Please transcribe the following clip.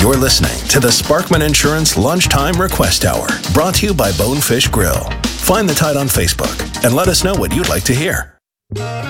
You're listening to the Sparkman Insurance Lunchtime Request Hour, brought to you by Bonefish Grill. Find the Tide on Facebook and let us know what you'd like to hear.